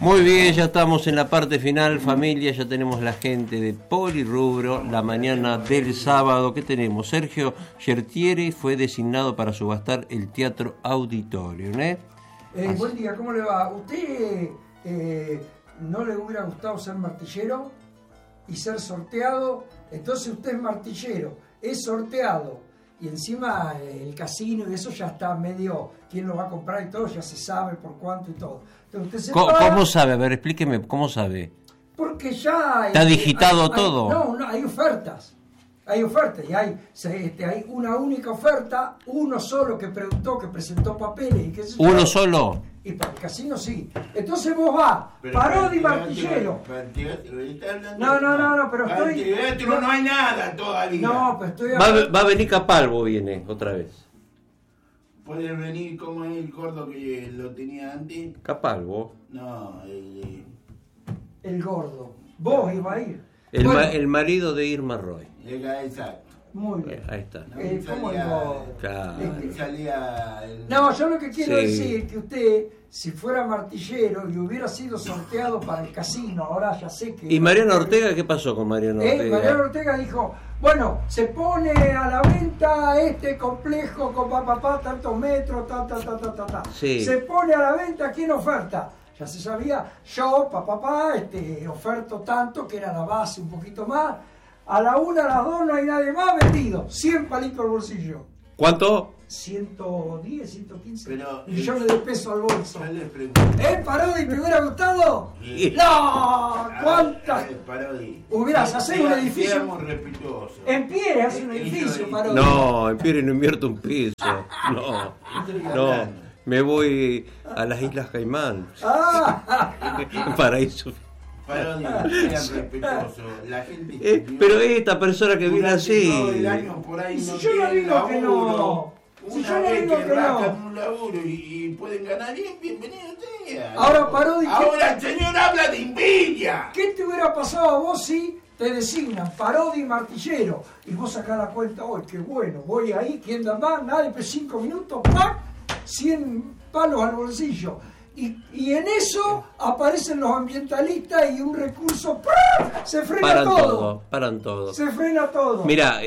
Muy bien, ya estamos en la parte final, familia, ya tenemos la gente de Polirrubro, la mañana del sábado. ¿Qué tenemos? Sergio Gertieri fue designado para subastar el Teatro Auditorium, Buen día, ¿cómo le va? ¿Usted no le hubiera gustado ser martillero y ser sorteado? Entonces usted es martillero, es sorteado. Y encima el casino y eso ya está medio, quién lo va a comprar y todo, ya se sabe por cuánto y todo. Entonces usted ¿Cómo sabe? A ver, explíqueme, ¿cómo sabe? Porque ya... ¿Está digitado todo? No, hay ofertas. Hay ofertas y hay una única oferta, uno solo que preguntó, que presentó papeles y qué sé yo. ¿Uno solo? Y para el casino sí. Entonces vos vas, Parodi Martillero. No, pero estoy... Teatro no hay nada todavía. No, pero estoy... Va a venir Capalvo, viene, otra vez. Puede venir como el gordo que lo tenía antes. Capalvo. No, el gordo. Vos ibas a ir. El marido de Irma Roy. Exacto. Muy bien. Ahí está. ¿Cómo no? Claro. No, yo lo que quiero decir es que usted, si fuera martillero y hubiera sido sorteado para el casino, ahora ya sé que... ¿Y Mariano Ortega? ¿Qué pasó con Mariano Ortega? Mariano Ortega dijo, bueno, se pone a la venta este complejo con tantos metros, Sí. Se pone a la venta, ¿quién oferta? Ya se sabía, yo, oferto tanto, que era la base un poquito más. A la 1, a las 2 no hay nadie más vendido. 100 palitos al bolsillo. ¿Cuánto? 110, 115 pero, millones de pesos al bolso. Yo le pregunto. Parodi, ¿te hubiera gustado? Sí. ¡No! ¿Cuántas? Parodi. Hubieras hacer un edificio. Seamos respetuosos. En Pierre hace un edificio, Parodi. No, en Pierre no invierto un piso. No. Me voy a las Islas Caimán. Paraíso. Parodi, sean respetuosos. La gente. Pero esta persona que viene así. Todo el año por ahí si no yo no digo laburo, que no. Si una yo no vez digo que que rascan no. un laburo y pueden ganar bien, bienvenido sea. Ahora, Parodi, Ahora el señor habla de envidia. ¿qué te hubiera pasado a vos si te designan Parodi Martillero? Y vos sacás la cuenta hoy, qué bueno, voy ahí, ¿quién da más? Nadie, pues 5 minutos, ¡pac! 100 palos al bolsillo. Y en eso aparecen los ambientalistas y un recurso, ¡pum! Se frena Paran todo. Se frena todo. Mira,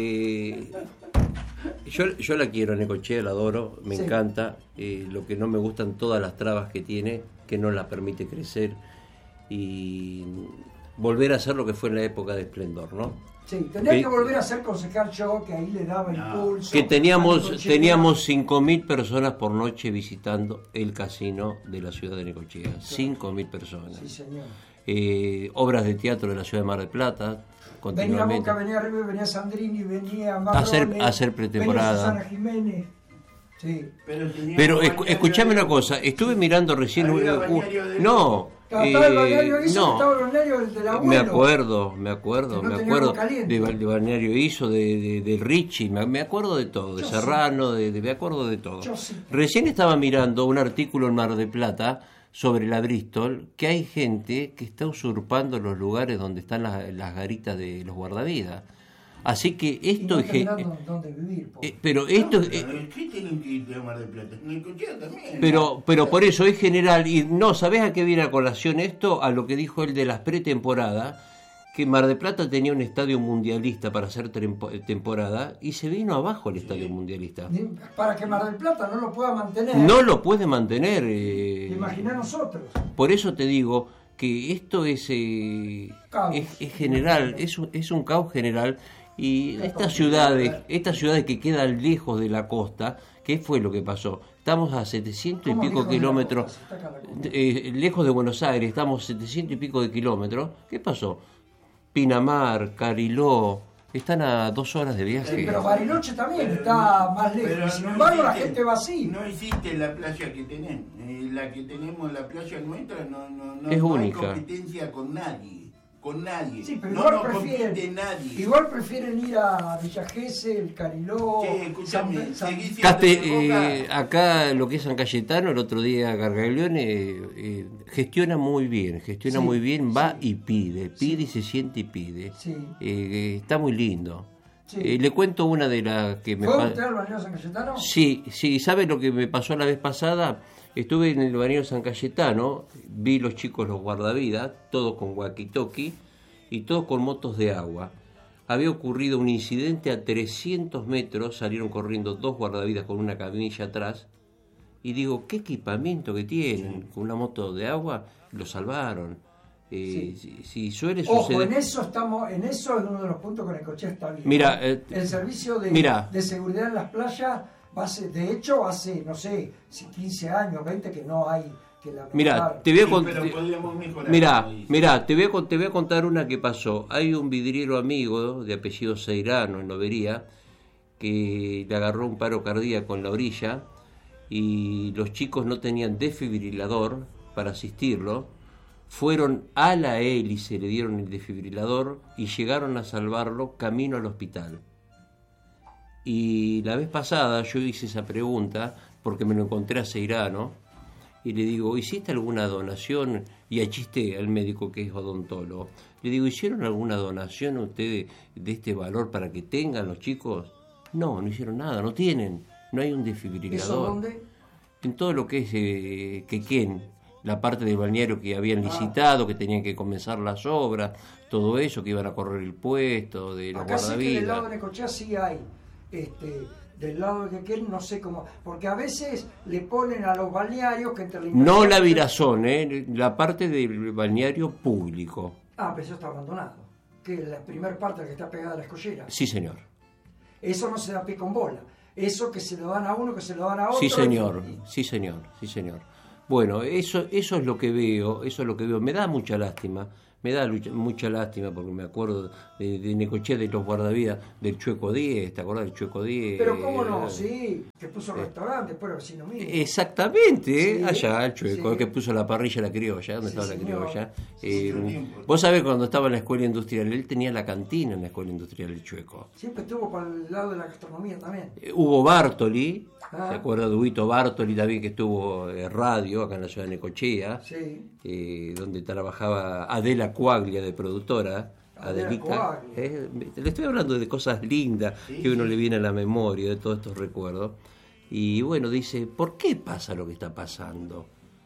yo la quiero, Necochea, la adoro, me encanta. Lo que no me gustan todas las trabas que tiene, que no la permite crecer y volver a hacer lo que fue en la época de esplendor, ¿no? Sí, tendría que volver a ser concejal yo, que ahí le daba impulso. Que teníamos 5.000 personas por noche visitando el casino de la ciudad de Necochea. 5.000 personas. Sí, señor. Obras de teatro de la ciudad de Mar del Plata. Venía Boca, venía River, venía Sandrini, venía Marrone, a hacer pretemporada. Venía Susana Jiménez. Sí. Pero escuchame una cosa, estuve mirando recién me acuerdo de Balneario Iso, de Richie, me acuerdo de todo, de Serrano, me acuerdo de todo. Recién estaba mirando un artículo en Mar del Plata sobre la Bristol, que hay gente que está usurpando los lugares donde están las garitas de los guardavidas. Así que esto es dónde vivir, pero esto ¿qué tienen que ir a Mar del Plata? Necochea también. Pero por eso es general y no, ¿sabés a qué viene a colación esto? A lo que dijo él de las pretemporadas, que Mar del Plata tenía un estadio mundialista para hacer temporada y se vino abajo el estadio mundialista. Para que Mar del Plata no lo pueda mantener. No lo puede mantener. Imagina nosotros. Por eso te digo que esto es general, es un caos general. Y estas ciudades que quedan lejos de la costa, ¿qué fue lo que pasó? Estamos a 700 y pico kilómetros, lejos de Buenos Aires, estamos a 700 y pico de kilómetros. ¿Qué pasó? Pinamar, Cariló, están a 2 horas de viaje. Sí, pero Bariloche también está más lejos. Sin embargo, la gente va así. No existe la playa que tenemos. La que tenemos, la playa nuestra, no es única. Hay competencia con nadie. Sí, pero no compite nadie. Igual prefieren ir a Villa Gesell, el Cariló. Acá lo que es San Cayetano, el otro día Gargaglione gestiona muy bien, va y pide y se siente y pide. Sí. Está muy lindo. Sí. Le cuento una de las que me pasó. ¿Fue usted al balneario San Cayetano? Sí, ¿sabe lo que me pasó la vez pasada? Estuve en el balneario San Cayetano, vi los chicos, los guardavidas, todos con walkie-talkie y todos con motos de agua. Había ocurrido un incidente a 300 metros, salieron corriendo 2 guardavidas con una camilla atrás, y digo, ¿qué equipamiento que tienen? Con una moto de agua, lo salvaron. Si suele suceder... Ojo, en eso es uno de los puntos con Necochea está bien. Mira, el servicio de seguridad en las playas, de hecho, hace, no sé, 15 años, 20 que no hay... Mira, te voy a contar una que pasó. Hay un vidriero amigo de apellido Seirano en Lobería que le agarró un paro cardíaco en la orilla y los chicos no tenían desfibrilador para asistirlo. Fueron a la hélice, le dieron el desfibrilador y llegaron a salvarlo camino al hospital. Y la vez pasada yo hice esa pregunta porque me lo encontré a Seirano. Y le digo, ¿hiciste alguna donación? Y achisté al médico que es odontólogo. Le digo, ¿hicieron alguna donación ustedes de este valor para que tengan los chicos? No hicieron nada, no tienen. No hay un desfibrilador. ¿Eso dónde? En todo lo que es Quequén, la parte del balneario que habían licitado, que tenían que comenzar las obras, todo eso, que iban a correr el puesto de los guardavidas. Acá sí que del lado de Necochea sí hay... del lado de Quequén no sé cómo, porque a veces le ponen a los balnearios que entre no la Virazón, la parte del balneario público. Pero eso está abandonado, que la primera parte que está pegada a la escollera. Sí, señor. Eso no se da pie con bola, eso que se lo dan a uno, que se lo dan a otro. Sí, señor, sí, señor. Bueno, eso es lo que veo, me da mucha lástima. Me da mucha lástima porque me acuerdo de Necochea, de los guardavidas, del Chueco 10, ¿te acuerdas del Chueco 10? Pero cómo no, sí, que puso restaurante, después vecino mío. Exactamente, sí, allá el Chueco, sí. Que puso la parrilla La Criolla, ¿dónde estaba la señor. criolla? Sí, vos sabés, cuando estaba en la escuela industrial, él tenía la cantina en la escuela industrial del Chueco. Siempre estuvo por el lado de la gastronomía también. Hubo Bartoli, ¿se acuerda de Huito Bartoli también, que estuvo en radio acá en la ciudad de Necochea? Sí. Donde trabajaba Adela Cuaglia de productora. Adelita, le estoy hablando de cosas lindas que uno le viene a la memoria, de todos estos recuerdos. Y bueno, dice, ¿por qué pasa lo que está pasando?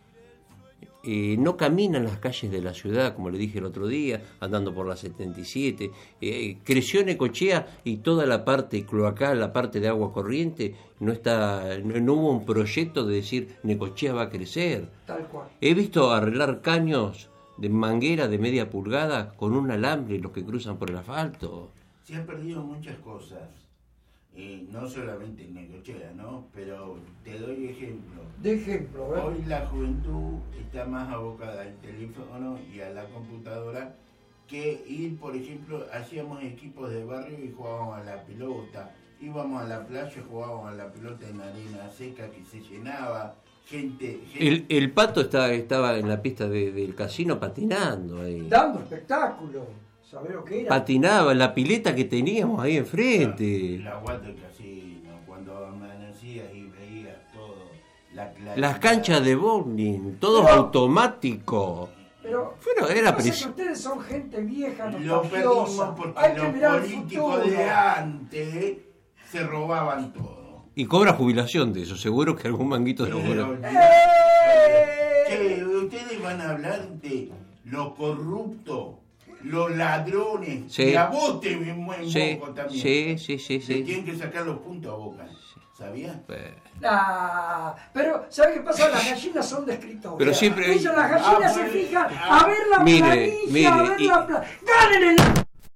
No caminan las calles de la ciudad, como le dije el otro día, andando por la 77. Creció Necochea y toda la parte cloacal, la parte de agua corriente, no hubo un proyecto de decir Necochea va a crecer. Tal cual. He visto arreglar caños de manguera de media pulgada con un alambre los que cruzan por el asfalto. Se han perdido muchas cosas, no solamente en Necochea, ¿no? Pero te doy ejemplo. De ejemplo, ¿verdad? Hoy la juventud está más abocada al teléfono y a la computadora que ir, por ejemplo, hacíamos equipos de barrio y jugábamos a la pelota, íbamos a la playa y jugábamos a la pelota en arena seca que se llenaba. Gente. El Pato estaba en la pista del casino patinando ahí. Dando espectáculo. ¿Sabés lo que era? Patinaba en la pileta que teníamos ahí enfrente. La guata del casino, cuando amanecías y veías todo. Las canchas de bowling, todo automático. Pero era preciso. Ustedes son gente vieja, lo perdimos porque los políticos de antes se robaban todo. Y cobra jubilación de eso, seguro que algún manguito de los ustedes van a hablar de lo corrupto, los ladrones, sí. Y a vos te ven buen Boca también. Sí. Le tienen que sacar los puntos a Boca, ¿sabías? Pero, ¿sabes qué pasa? Las gallinas son de escritorio. Pero siempre... Ellos, las gallinas se fijan a ver la planilla, a ver la planilla. ¡Ganen el...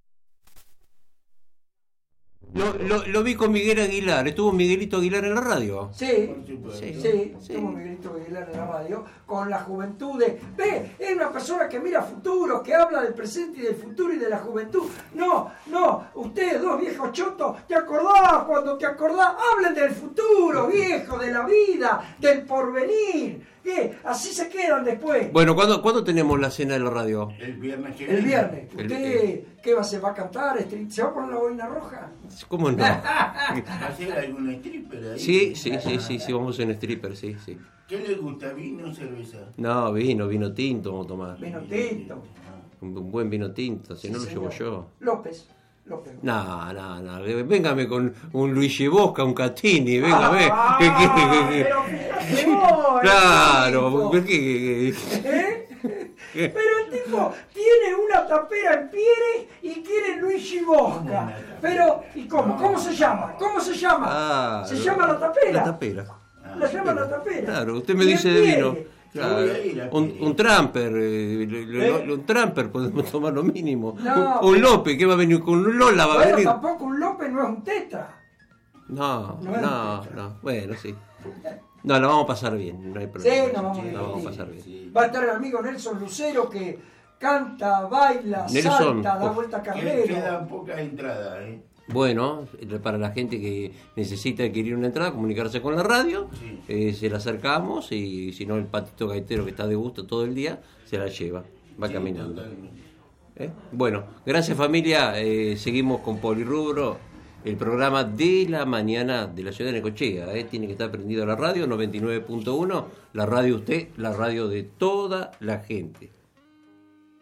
Lo vi con Miguel Aguilar. ¿Estuvo Miguelito Aguilar en la radio? Sí. Estuvo Miguelito Aguilar en la radio con la juventud de... es una persona que mira futuro, que habla del presente y del futuro y de la juventud. No, ustedes dos viejos chotos, ¿te acordás? Cuando te acordás, hablen del futuro, viejo, de la vida, del porvenir. Así se quedan después. Bueno, ¿cuándo tenemos la cena de la radio? El viernes que viene. El viernes. ¿Usted qué va a hacer? ¿Va a cantar? ¿Se va a poner la boina roja? ¿Cómo no? ¿Va a hacer algún stripper ahí? Sí, vamos en stripper, sí. ¿Qué le gusta? ¿Vino o cerveza? No, vino tinto vamos a tomar. Vino tinto. Un buen vino tinto, si no lo llevo yo. López. No. Véngame con un Luigi Bosca, un Catini, véngame. Claro, porque pero el tipo tiene una tapera en Pieres y quiere Luigi Bosca. Pero, ¿y cómo? ¿Cómo se llama? ¿Cómo se llama? Se llama la tapera. La tapera. La llama la tapera. Claro, usted me dice de vino. Claro. Un tramper, un tramper podemos tomar lo mínimo. No, un López, ¿qué va a venir? Con un Lola va a venir. Tampoco un López no es un teta. No. Bueno, sí. No, la vamos a pasar bien, no hay problema. Sí, la vamos a pasar bien. Sí. Va a estar el amigo Nelson Lucero que canta, baila, salta, da vuelta carrera. Quedan pocas entradas, Bueno, para la gente que necesita adquirir una entrada, comunicarse con la radio, se la acercamos y si no el patito gaitero que está de gusto todo el día, se la lleva, va caminando. Bueno, gracias familia, seguimos con Polirrubro, el programa de la mañana de la ciudad de Necochea, tiene que estar prendido la radio 99.1, la radio usted, la radio de toda la gente.